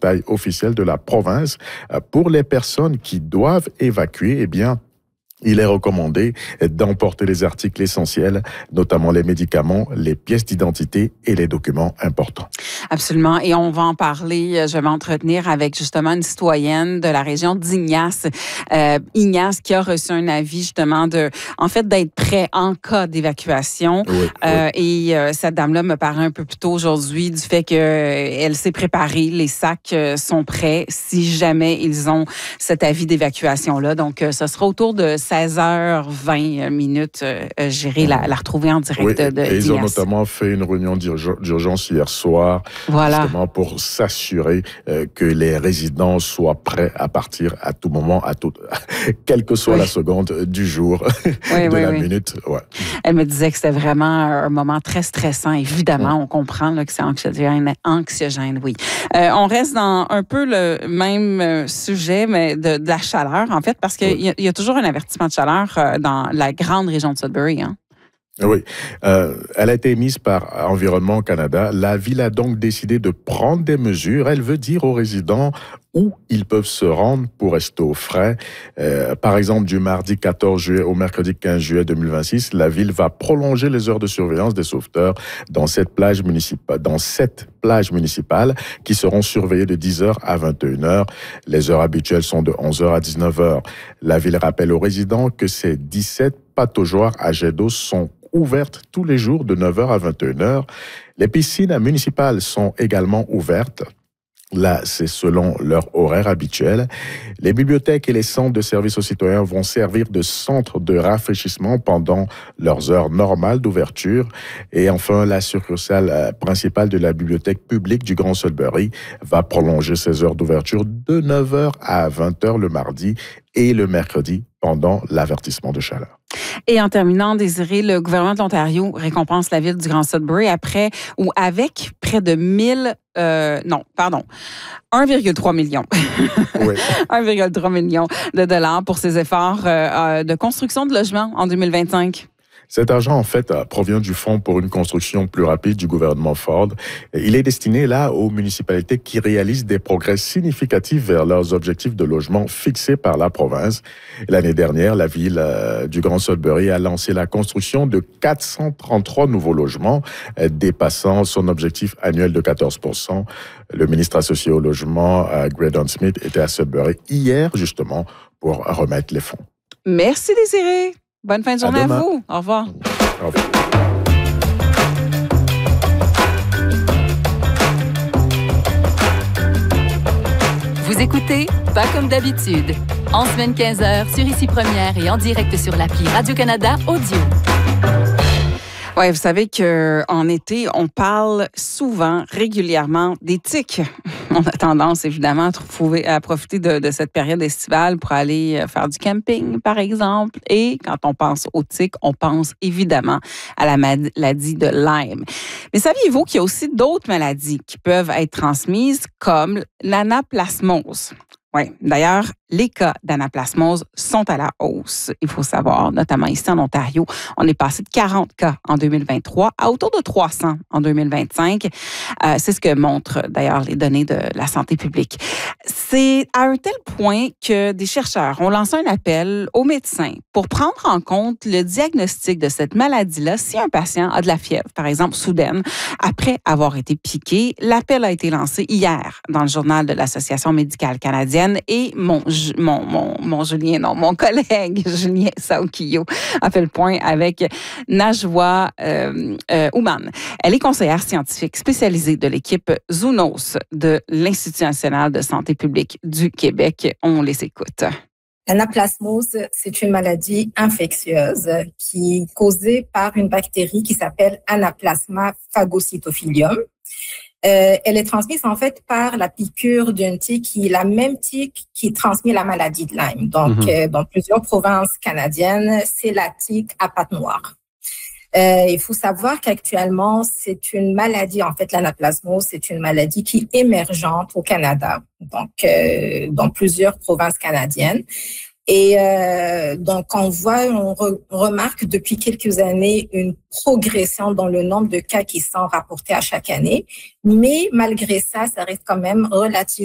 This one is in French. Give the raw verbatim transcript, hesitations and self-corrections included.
portail officiel de la province. Pour les personnes qui doivent évacuer, eh bien, il est recommandé d'emporter les articles essentiels, notamment les médicaments, les pièces d'identité et les documents importants. Absolument. Et on va en parler. Je vais m'entretenir avec justement une citoyenne de la région d'Ignace. Euh, Ignace qui a reçu un avis justement de, en fait, d'être prêt en cas d'évacuation. Oui, euh, oui. Et euh, cette dame-là me parlait un peu plus tôt aujourd'hui du fait qu'elle s'est préparée. Les sacs sont prêts si jamais ils ont cet avis d'évacuation-là. Donc, ce sera autour de seize heures vingt minutes. Euh, J'irai la, la retrouver en direct oui, de, de et ils ont d'Ignace. notamment fait une réunion d'urgence hier soir, voilà. justement pour s'assurer euh, que les résidents soient prêts à partir à tout moment, à tout, quelle que soit oui. la seconde du jour, oui, de oui, la oui. minute. Ouais. Elle me disait que c'était vraiment un moment très stressant. Évidemment, mmh. on comprend là, que c'est anxiogène, anxiogène, oui. Euh, on reste dans un peu le même sujet, mais de, de la chaleur, en fait, parce qu'il oui. y, y a toujours un avertissement de chaleur dans la grande région de Sudbury. Hein? Oui, euh, elle a été émise par Environnement Canada. La ville a donc décidé de prendre des mesures. Elle veut dire aux résidents où ils peuvent se rendre pour rester au frais. Euh, par exemple, du mardi quatorze juillet au mercredi quinze juillet deux mille vingt-six, la ville va prolonger les heures de surveillance des sauveteurs dans cette plage municipale, dans sept plages municipales qui seront surveillées de dix heures à vingt et une heures. Les heures habituelles sont de onze heures à dix-neuf heures. La ville rappelle aux résidents que ces dix-sept pataugeoires à jet d'eau sont ouvertes tous les jours de neuf heures à vingt et une heures. Les piscines municipales sont également ouvertes. Là, c'est selon leur horaire habituel. Les bibliothèques et les centres de services aux citoyens vont servir de centres de rafraîchissement pendant leurs heures normales d'ouverture. Et enfin, la succursale principale de la bibliothèque publique du Grand Sudbury va prolonger ses heures d'ouverture de neuf heures à vingt heures le mardi et le mercredi pendant l'avertissement de chaleur. Et en terminant, Désiré, le gouvernement de l'Ontario récompense la ville du Grand Sudbury après ou avec près de mille, euh, non, pardon, un virgule trois million. Oui. un virgule trois million de dollars pour ses efforts euh, de construction de logements en deux mille vingt-cinq. Cet argent, en fait, provient du Fonds pour une construction plus rapide du gouvernement Ford. Il est destiné, là, aux municipalités qui réalisent des progrès significatifs vers leurs objectifs de logement fixés par la province. L'année dernière, la ville euh, du Grand Sudbury a lancé la construction de quatre cent trente-trois nouveaux logements, euh, dépassant son objectif annuel de quatorze pour cent. Le ministre associé au logement, euh, Graydon Smith, était à Sudbury hier, justement, pour remettre les fonds. Merci, Désiré. Bonne fin de journée à, à vous. Au revoir. Au revoir. Vous écoutez Pas comme d'habitude. En semaine quinze heures sur Ici Première et en direct sur l'appli Radio-Canada Audio. Oui, vous savez qu'en été, on parle souvent, régulièrement d'éthique. On a tendance, évidemment, à, trouver, à profiter de, de cette période estivale pour aller faire du camping, par exemple. Et quand on pense aux tiques, on pense évidemment à la maladie de Lyme. Mais saviez-vous qu'il y a aussi d'autres maladies qui peuvent être transmises, comme l'anaplasmose? Oui, d'ailleurs, les cas d'anaplasmose sont à la hausse, il faut savoir, notamment ici en Ontario. On est passé de quarante cas en deux mille vingt-trois à autour de trois cents en deux mille vingt-cinq. Euh, c'est ce que montrent d'ailleurs les données de la santé publique. C'est à un tel point que des chercheurs ont lancé un appel aux médecins pour prendre en compte le diagnostic de cette maladie-là si un patient a de la fièvre, par exemple soudaine, après avoir été piqué. L'appel a été lancé hier dans le journal de l'Association médicale canadienne et mon Mon, mon, mon Julien, non, mon collègue Julien Saukio a fait le point avec Najwa euh, euh, Ouman. Elle est conseillère scientifique spécialisée de l'équipe Zoonos de l'Institut national de santé publique du Québec. On les écoute. L'anaplasmose, c'est une maladie infectieuse qui est causée par une bactérie qui s'appelle Anaplasma phagocytophilium. Euh, elle est transmise en fait par la piqûre d'une tique qui est la même tique qui transmet la maladie de Lyme. Donc, mm-hmm. euh, dans plusieurs provinces canadiennes, c'est la tique à pattes noires. Euh, il faut savoir qu'actuellement, c'est une maladie, en fait, l'anaplasmose, c'est une maladie qui est émergente au Canada, donc euh, dans plusieurs provinces canadiennes. Et euh, donc, on voit, on, re, on remarque depuis quelques années une progression dans le nombre de cas qui sont rapportés à chaque année. Mais malgré ça, ça reste quand même relativement